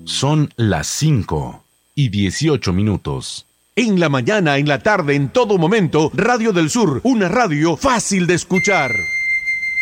Son las 5:18. En la mañana, en la tarde, en todo momento, Radio del Sur, una radio fácil de escuchar.